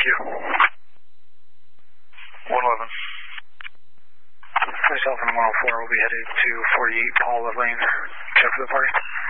you. 111. Myself and 104 will be headed to 48 Paula Lane. Check for the party.